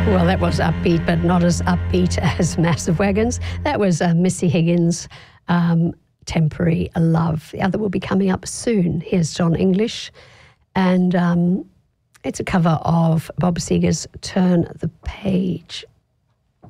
Well, that was upbeat, but not as upbeat as Massive Wagons. That was Missy Higgins, Temporary Love. The other will be coming up soon. Here's John English. And it's a cover of Bob Seger's Turn the Page.